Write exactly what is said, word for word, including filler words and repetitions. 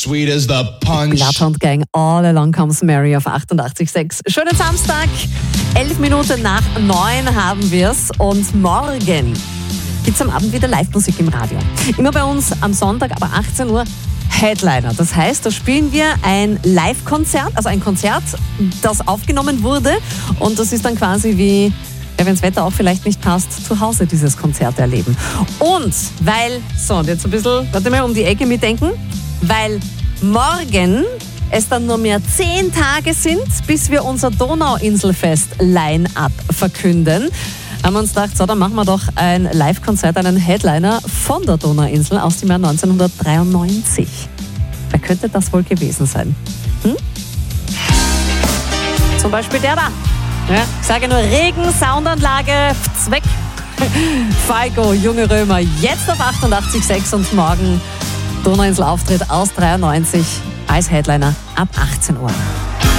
sweet as the punch. Bloodhound Gang, All Along Comes Mary auf achtundachtzig Komma sechs. Schönen Samstag, elf Minuten nach neun haben wir's und morgen gibt's am Abend wieder Live-Musik im Radio. Immer bei uns am Sonntag, aber achtzehn Uhr, Headliner. Das heißt, da spielen wir ein Live-Konzert, also ein Konzert, das aufgenommen wurde und das ist dann quasi wie, ja, wenn das Wetter auch vielleicht nicht passt, zu Hause dieses Konzert erleben. Und weil, so, und jetzt ein bisschen, warte mal, um die Ecke mitdenken, weil morgen es dann nur mehr zehn Tage sind, bis wir unser Donauinselfest-Line-Up verkünden, haben wir uns gedacht, so, dann machen wir doch ein Live-Konzert, einen Headliner von der Donauinsel aus dem Jahr neunzehnhundertdreiundneunzig. Wer könnte das wohl gewesen sein? Hm? Zum Beispiel der da. Ja, ich sage nur Regen-Soundanlage, weg. Falco, Junge Römer, jetzt auf achtundachtzig Komma sechs und morgen Donauinsel-Auftritt aus dreiundneunzig als Headliner ab achtzehn Uhr.